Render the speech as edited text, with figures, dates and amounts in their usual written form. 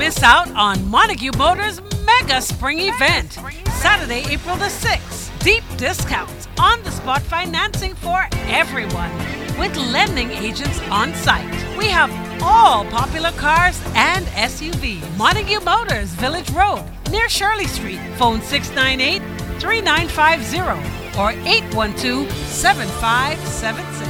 miss out on Montague Motors Mega Spring Event, Saturday, April the 6th. Deep discounts, on-the-spot financing for everyone, with lending agents on site. We have all popular cars and SUVs. Montague Motors, Village Road, near Shirley Street. Phone 698-3950 or 812-7576.